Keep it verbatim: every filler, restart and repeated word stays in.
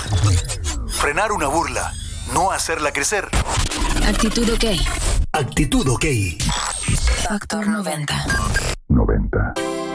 Frenar una burla, no hacerla crecer. Actitud OK. Actitud OK. Factor noventa. noventa.